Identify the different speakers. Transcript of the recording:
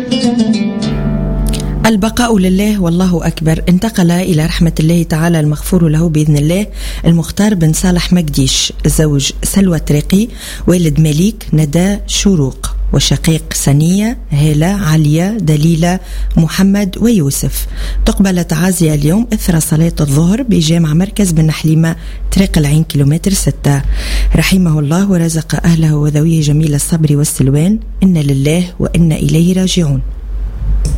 Speaker 1: البقاء لله والله أكبر. انتقل إلى رحمة الله تعالى المغفور له بإذن الله المختار بن صالح مقديش، زوج سلوى تريقي، والد مليك ندى شروق، وشقيق سنية هالة عليا دليلة محمد ويوسف. تقبل تعازي اليوم إثر صلاة الظهر بجامع مركز بن حليمة طريق العين كيلومتر 6. رحمه الله ورزق أهله وذويه جميل الصبر والسلوان. إن لله وإنا إليه راجعون.